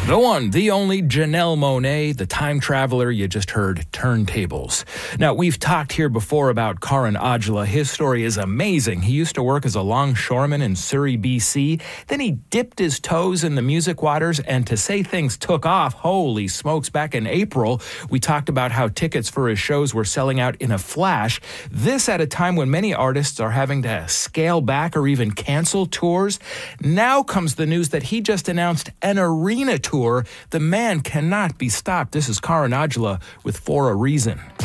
The one, the only Janelle Monáe, the time traveler you just heard, Turntables. Now, we've talked here before about Karan Aujla. His story is amazing. He used to work as a longshoreman in Surrey, BC. Then he dipped his toes in the music waters, and to say things took off, holy smokes, back in April, we talked about how tickets for his shows were selling out in a flash. This at a time when many artists are having to scale back or even cancel tours. Now comes the news that he just announced an arena tour. The man cannot be stopped. This is Karan Aujla with For a Reason.